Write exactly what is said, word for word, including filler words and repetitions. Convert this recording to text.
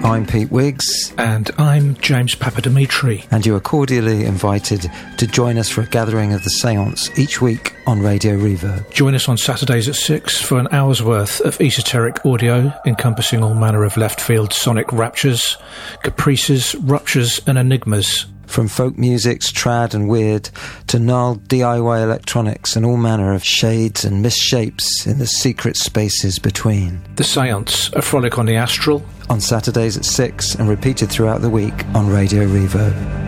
I'm Pete Wiggs. And I'm James Papadimitri. And you are cordially invited to join us for a gathering of the seance each week on Radio Reverb. Join us on Saturdays at six for an hour's worth of esoteric audio encompassing all manner of left-field sonic raptures, caprices, ruptures and enigmas. From folk music's trad and weird to gnarled D I Y electronics and all manner of shades and misshapes in the secret spaces between. The Seance, a frolic on the astral. On Saturdays at six and repeated throughout the week on Radio Reverb.